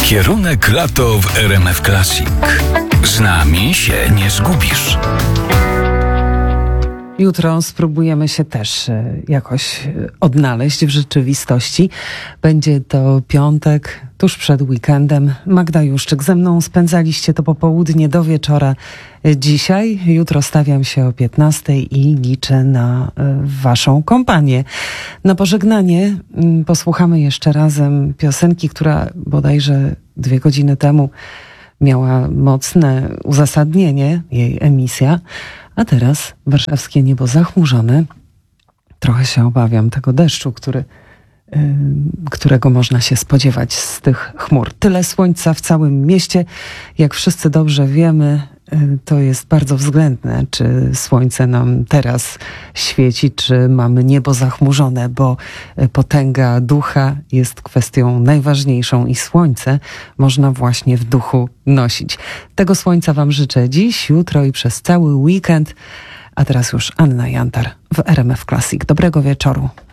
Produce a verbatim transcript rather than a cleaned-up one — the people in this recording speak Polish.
Kierunek lato w R M F Classic. Z nami się nie zgubisz. Jutro spróbujemy się też jakoś odnaleźć w rzeczywistości. Będzie to piątek, tuż przed weekendem. Magda Juszczyk, ze mną spędzaliście to popołudnie do wieczora dzisiaj. Jutro stawiam się o piętnastej i liczę na waszą kompanię. Na pożegnanie posłuchamy jeszcze razem piosenki, która bodajże dwie godziny temu miała mocne uzasadnienie, jej emisja. A teraz warszawskie niebo zachmurzone. Trochę się obawiam tego deszczu, który, yy, którego można się spodziewać z tych chmur. Tyle słońca w całym mieście. Jak wszyscy dobrze wiemy, yy, to jest bardzo względne, czy słońce nam teraz świeci, czy mamy niebo zachmurzone, bo potęga ducha jest kwestią najważniejszą i słońce można właśnie w duchu nosić. Tego słońca wam życzę dziś, jutro i przez cały weekend. A teraz już Anna Jantar w R M F Classic. Dobrego wieczoru.